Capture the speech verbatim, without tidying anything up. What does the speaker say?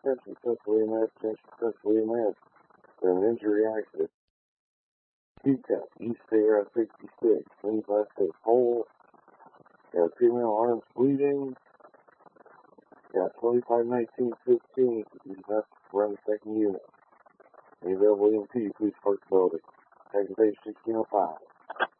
attention, Cecily Med, attention, Cecily Med. An injury accident. Teacup, East Air at sixty-six, twenty-five six hole. Got female arms bleeding. Got twenty-five nineteen fifteen. He's not run the second unit. Any available E M T, please park the building. Taking page sixteen oh five.